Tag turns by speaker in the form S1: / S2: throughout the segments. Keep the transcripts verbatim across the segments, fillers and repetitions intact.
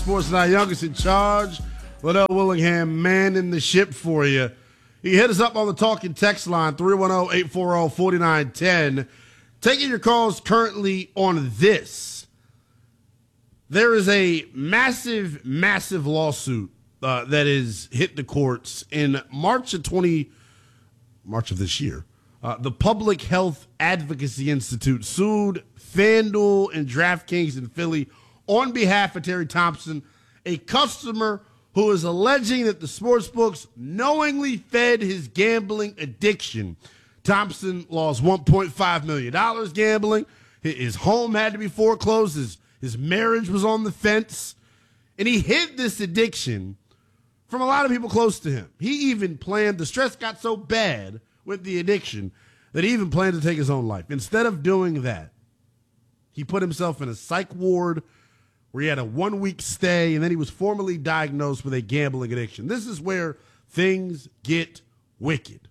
S1: Sports Night, youngest in charge. Liddell Willingham manning the ship for you. You hit us up on the talking text line, three one zero, eight four zero, four nine one zero. Taking your calls currently on this. There is a massive, massive lawsuit uh, that has hit the courts in March of twenty, March of this year. Uh, the Public Health Advocacy Institute sued FanDuel and DraftKings in Philly on behalf of Terry Thompson, a customer who is alleging that the sportsbooks knowingly fed his gambling addiction. Thompson lost one point five million dollars gambling. His home had to be foreclosed. His, his marriage was on the fence. And he hid this addiction from a lot of people close to him. He even planned, the stress got so bad with the addiction that he even planned to take his own life. Instead of doing that, he put himself in a psych ward where he had a one-week stay, and then he was formally diagnosed with a gambling addiction. This is where things get wicked.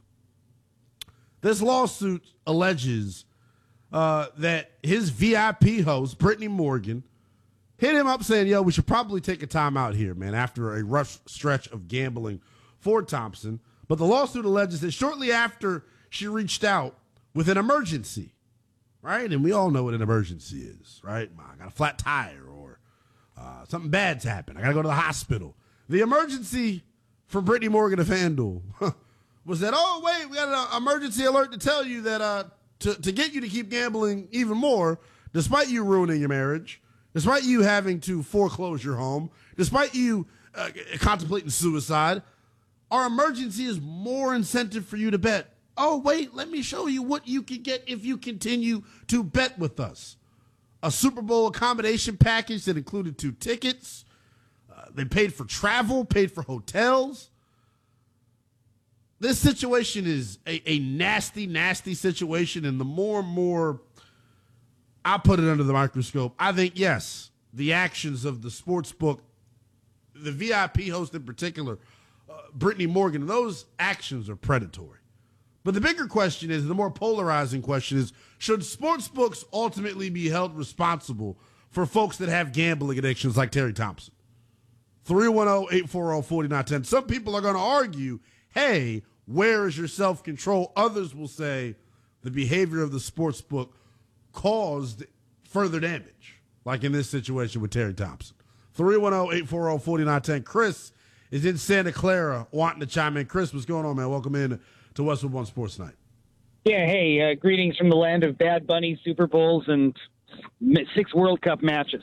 S1: This lawsuit alleges uh, that his V I P host, Brittany Morgan, hit him up saying, yo, we should probably take a time out here, man, after a rough stretch of gambling for Thompson. But the lawsuit alleges that shortly after she reached out with an emergency, right? And we all know what an emergency is, right? I got a flat tire or uh, something bad's happened. I got to go to the hospital. The emergency for Brittany Morgan of FanDuel was that, oh, wait, we got an emergency alert to tell you that uh, to, to get you to keep gambling even more, despite you ruining your marriage, despite you having to foreclose your home, despite you uh, contemplating suicide, our emergency is more incentive for you to bet. Oh, wait, let me show you what you can get if you continue to bet with us. A Super Bowl accommodation package that included two tickets. Uh, they paid for travel, paid for hotels. This situation is a, a nasty, nasty situation, and the more and more I put it under the microscope, I think, yes, the actions of the sports book, the V I P host in particular, uh, Brittany Morgan, those actions are predatory. But the bigger question is, the more polarizing question is, should sports books ultimately be held responsible for folks that have gambling addictions like Terry Thompson? three one zero, eight four zero, four nine one zero. Some people are going to argue, hey, where is your self-control? Others will say the behavior of the sports book caused further damage, like in this situation with Terry Thompson. three one zero, eight four zero, four nine one zero. Chris is in Santa Clara wanting to chime in. Chris, what's going on, man? Welcome in to Westwood One Sports Night.
S2: Yeah, hey, uh, greetings from the land of Bad Bunny, Super Bowls, and six World Cup matches.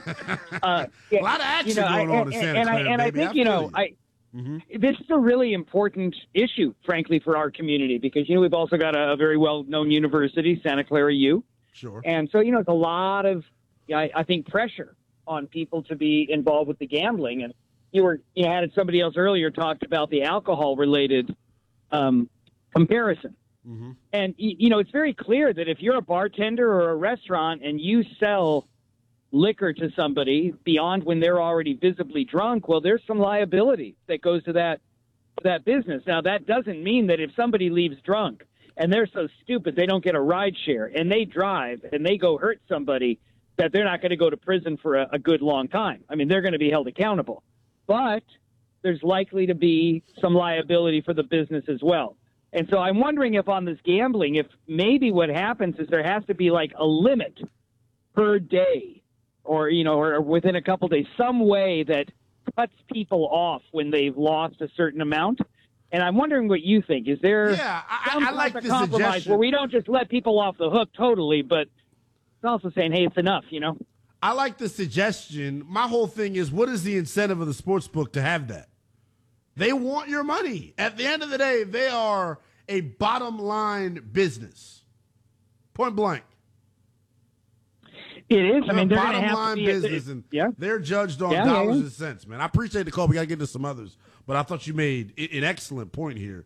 S2: uh, yeah,
S1: a lot of action
S2: you know,
S1: going
S2: I,
S1: on in Santa
S2: and
S1: Clara,
S2: I, and
S1: baby.
S2: I think,
S1: I
S2: you know,
S1: you.
S2: I
S1: mm-hmm.
S2: this is a really important issue, frankly, for our community because, you know, we've also got a, a very well-known university, Santa Clara U.
S1: Sure.
S2: And so, you know, it's a lot of, I, I think, pressure on people to be involved with the gambling. And you were, you know, had somebody else earlier talked about the alcohol-related um, comparison.
S1: Mm-hmm.
S2: And, you know, it's very clear that if you're a bartender or a restaurant and you sell liquor to somebody beyond when they're already visibly drunk, well, there's some liability that goes to that that business. Now, that doesn't mean that if somebody leaves drunk and they're so stupid they don't get a ride share and they drive and they go hurt somebody, that they're not going to go to prison for a, a good long time. I mean, they're going to be held accountable. But there's likely to be some liability for the business as well. And so I'm wondering if on this gambling, if maybe what happens is there has to be like a limit per day or, you know, or within a couple days, some way that cuts people off when they've lost a certain amount. And I'm wondering what you think. Is there
S1: yeah, I,
S2: some
S1: I like
S2: type of
S1: the
S2: compromise
S1: suggestion.
S2: where we don't just let people off the hook totally, but it's also saying, hey, it's enough, you know?
S1: I like the suggestion. My whole thing is, what is the incentive of the sports book to have that? They want your money. At the end of the day, they are a bottom line business. Point blank.
S2: It is.
S1: They're
S2: I mean,
S1: a
S2: they're
S1: bottom
S2: have
S1: line
S2: to be,
S1: business, and
S2: yeah.
S1: they're judged on
S2: Yeah,
S1: dollars
S2: yeah, yeah.
S1: and cents, man. I appreciate the call. We got to get to some others, but I thought you made an excellent point here.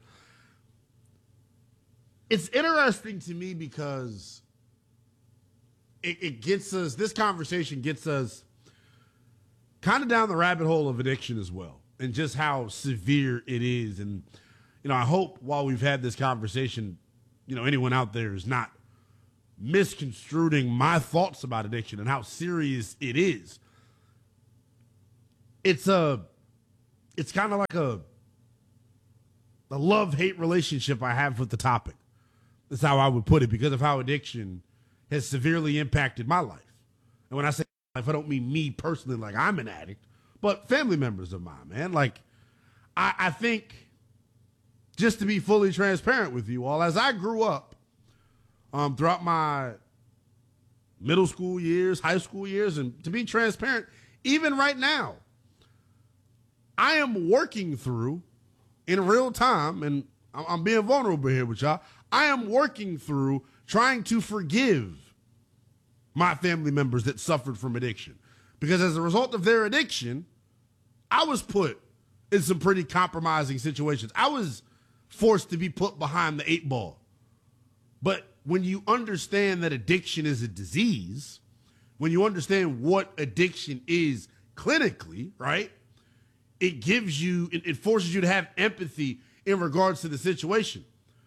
S1: It's interesting to me because it, it gets us, this conversation gets us kind of down the rabbit hole of addiction as well, and just how severe it is. And, you know, I hope while we've had this conversation, you know, anyone out there is not misconstruing my thoughts about addiction and how serious it is. it's a, it's kind of like a, a love-hate relationship I have with the topic. That's how I would put it, because of how addiction has severely impacted my life. And when I say life, I don't mean me personally, like I'm an addict, but family members of mine, man. Like, I, I think, just to be fully transparent with you all, as I grew up um, throughout my middle school years, high school years, and to be transparent, even right now, I am working through, in real time, and I'm, I'm being vulnerable here with y'all, I am working through trying to forgive my family members that suffered from addiction. Because as a result of their addiction, I was put in some pretty compromising situations. I was forced to be put behind the eight ball. But when you understand that addiction is a disease, when you understand what addiction is clinically, right, it gives you, it, it forces you to have empathy in regards to the situation.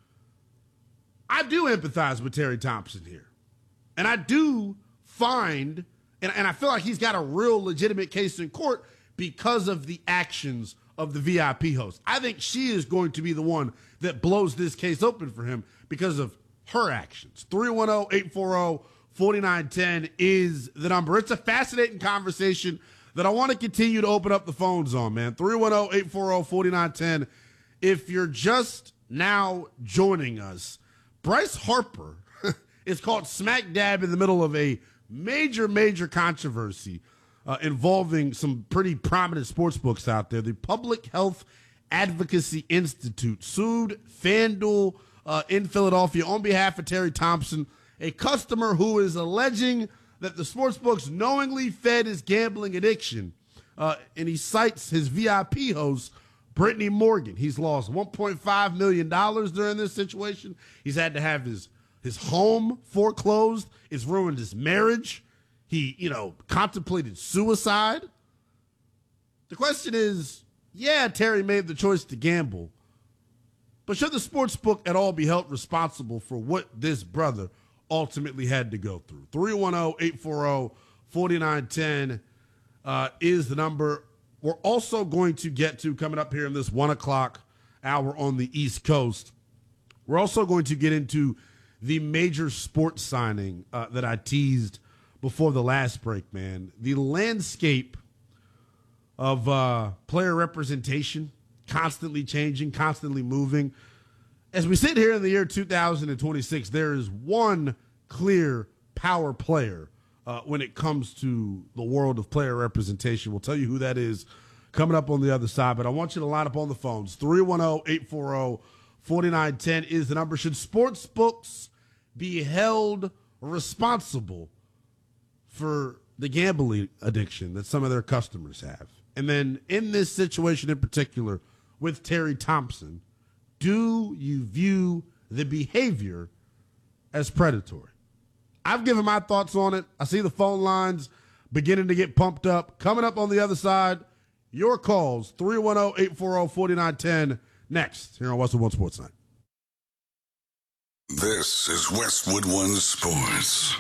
S1: I do empathize with Terry Thompson here. And I do find, and, and I feel like he's got a real legitimate case in court because of the actions of the V I P host. I think she is going to be the one that blows this case open for him because of her actions. three one zero, eight four zero, four nine one zero is the number. It's a fascinating conversation that I want to continue to open up the phones on, man. three one zero, eight four zero, four nine one zero. If you're just now joining us, Bryce Harper is caught smack dab in the middle of a major, major controversy Uh, involving some pretty prominent sports books out there. The Public Health Advocacy Institute sued FanDuel uh, in Philadelphia on behalf of Terry Thompson, a customer who is alleging that the sports books knowingly fed his gambling addiction. Uh, and he cites his V I P host, Brittany Morgan. He's lost one point five million dollars during this situation. He's had to have his, his home foreclosed. It's ruined his marriage. He, you know, contemplated suicide. The question is, yeah, Terry made the choice to gamble, but should the sports book at all be held responsible for what this brother ultimately had to go through? three one zero, eight four zero, four nine one zero uh, is the number. We're also going to get to, coming up here in this one o'clock hour on the East Coast, we're also going to get into the major sports signing uh, that I teased before the last break, man. The landscape of uh, player representation constantly changing, constantly moving. As we sit here in the year two thousand twenty-six, there is one clear power player uh, when it comes to the world of player representation. We'll tell you who that is coming up on the other side, but I want you to line up on the phones. three one zero, eight four zero, four nine one zero is the number. Should sports books be held responsible for the gambling addiction that some of their customers have? And then in this situation in particular with Terry Thompson, do you view the behavior as predatory? I've given my thoughts on it. I see the phone lines beginning to get pumped up. Coming up on the other side, your calls, three one zero, eight four zero, four nine one zero, next here on Westwood One Sports Night.
S3: This is Westwood One Sports.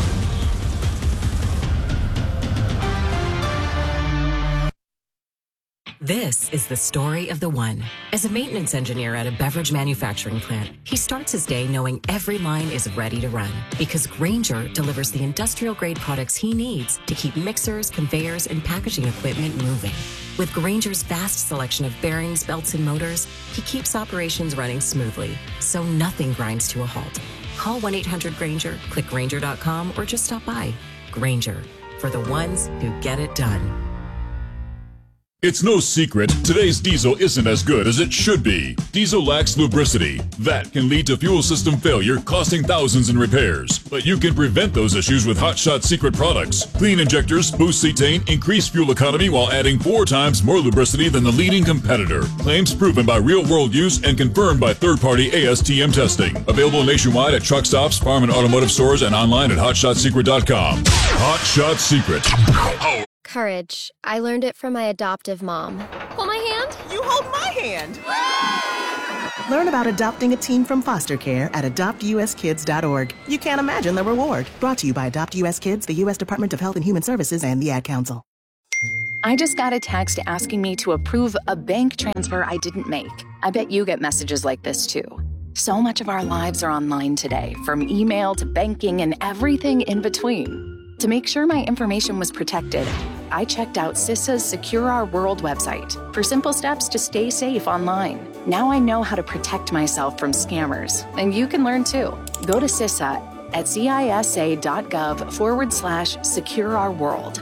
S4: This is the story of the one. As a maintenance engineer at a beverage manufacturing plant, he starts his day knowing every line is ready to run because Grainger delivers the industrial-grade products he needs to keep mixers, conveyors, and packaging equipment moving. With Grainger's vast selection of bearings, belts, and motors, he keeps operations running smoothly, so nothing grinds to a halt. Call one eight hundred Grainger, click Grainger dot com, or just stop by. Grainger, for the ones who get it done.
S5: It's no secret, today's diesel isn't as good as it should be. Diesel lacks lubricity. That can lead to fuel system failure, costing thousands in repairs. But you can prevent those issues with Hot Shot Secret products. Clean injectors, boost cetane, increase fuel economy while adding four times more lubricity than the leading competitor. Claims proven by real-world use and confirmed by third-party A S T M testing. Available nationwide at truck stops, farm and automotive stores, and online at hot shot secret dot com. Hot Shot Secret. Oh.
S6: Courage. I learned it from my adoptive mom. Hold my hand.
S7: You hold my hand.
S8: Learn about adopting a teen from foster care at adopt u s kids dot org. You can't imagine the reward. Brought to you by Adopt U S Kids, the U S Department of Health and Human Services, and the Ad Council.
S7: I just got a text asking me to approve a bank transfer I didn't make. I bet you get messages like this too. So much of our lives are online today, from email to banking and everything in between. To make sure my information was protected, I checked out CISA's Secure Our World website for simple steps to stay safe online. Now I know how to protect myself from scammers, and you can learn too. Go to CISA at cisa.gov forward slash secure our world.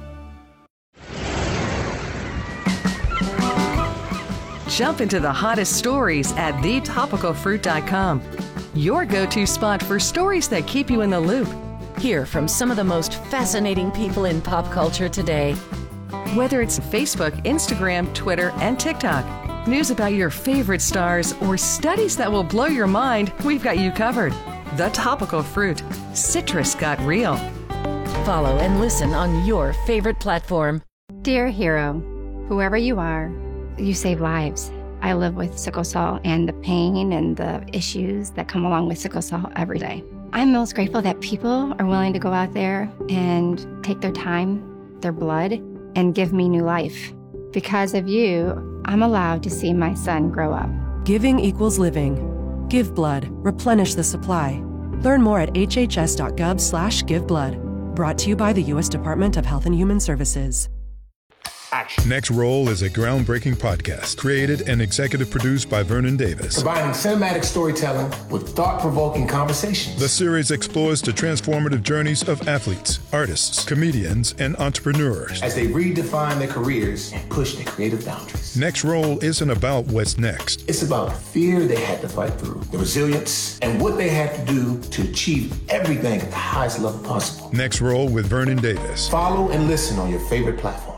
S9: Jump into the hottest stories at the topical fruit dot com. Your go-to spot for stories that keep you in the loop. Hear from some of the most fascinating people in pop culture today. Whether it's Facebook, Instagram, Twitter, and TikTok, news about your favorite stars, or studies that will blow your mind, we've got you covered. The Topical Fruit. Citrus got real. Follow and listen on your favorite platform.
S10: Dear hero, whoever you are, you save lives. I live with sickle cell and the pain and the issues that come along with sickle cell every day. I'm most grateful that people are willing to go out there and take their time, their blood, and give me new life. Because of you, I'm allowed to see my son grow up.
S11: Giving equals living. Give blood. Replenish the supply. Learn more at hhs.gov slash giveblood. Brought to you by the U S Department of Health and Human Services.
S12: Action. Next Roll is a groundbreaking podcast created and executive produced by Vernon Davis.
S13: Combining cinematic storytelling with thought-provoking conversations.
S12: The series explores the transformative journeys of athletes, artists, comedians, and entrepreneurs
S13: as they redefine their careers and push their creative boundaries.
S12: Next Roll isn't about what's next.
S13: It's about the fear they had to fight through, the resilience, and what they had to do to achieve everything at the highest level possible.
S12: Next Roll with Vernon Davis.
S13: Follow and listen on your favorite platform.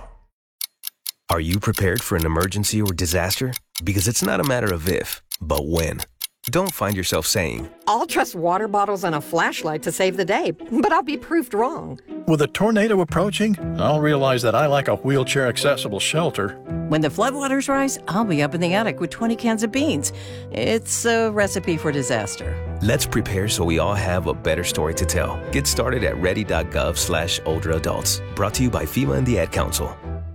S14: Are you prepared for an emergency or disaster? Because it's not a matter of if, but when. Don't find yourself saying,
S15: I'll trust water bottles and a flashlight to save the day, but I'll be proved wrong.
S16: With a tornado approaching, I'll realize that I lack a wheelchair-accessible shelter.
S17: When the floodwaters rise, I'll be up in the attic with twenty cans of beans. It's a recipe for disaster.
S14: Let's prepare so we all have a better story to tell. Get started at ready.gov slash older adults. Brought to you by FEMA and the Ad Council.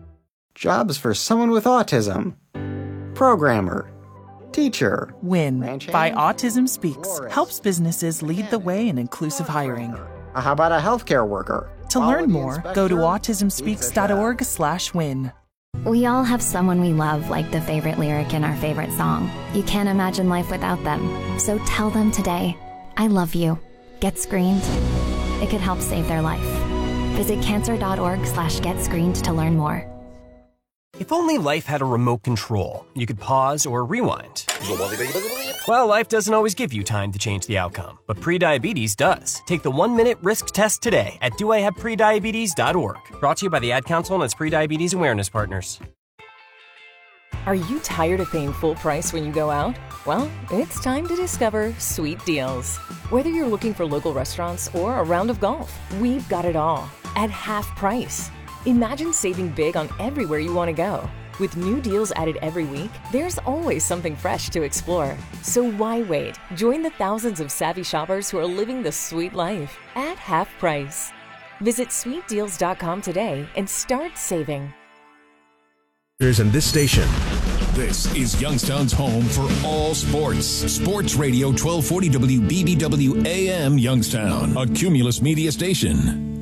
S18: Jobs for someone with autism. Programmer. Teacher.
S19: WIN by Autism Speaks helps businesses lead the way in inclusive hiring.
S18: How about a healthcare worker?
S19: To learn more, go to autism speaks dot org slash win.
S6: We all have someone we love, like the favorite lyric in our favorite song. You can't imagine life without them. So tell them today, I love you. Get screened. It could help save their life. Visit cancer.org slash get screened to learn more.
S20: If only life had a remote control, you could pause or rewind. Well, life doesn't always give you time to change the outcome, but prediabetes does. Take the one-minute risk test today at do I have prediabetes dot org. Brought to you by the Ad Council and its prediabetes awareness partners.
S21: Are you tired of paying full price when you go out? Well, it's time to discover Sweet Deals. Whether you're looking for local restaurants or a round of golf, we've got it all at half price. Imagine saving big on everywhere you want to go. With new deals added every week, there's always something fresh to explore. So why wait? Join the thousands of savvy shoppers who are living the sweet life at half price. Visit sweet deals dot com today and start saving.
S22: In this station.
S5: This is Youngstown's home for all sports. Sports Radio twelve forty W B B W A M Youngstown, a Cumulus Media station.